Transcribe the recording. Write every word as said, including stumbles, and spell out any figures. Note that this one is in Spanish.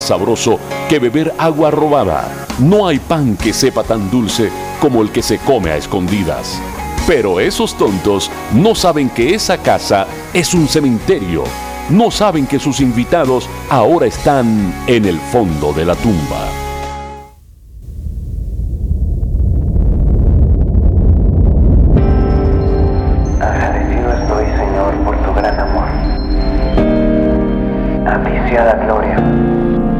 sabroso que beber agua robada. No hay pan que sepa tan dulce como el que se come a escondidas. Pero esos tontos no saben que esa casa es un cementerio. No saben que sus invitados ahora están en el fondo de la tumba.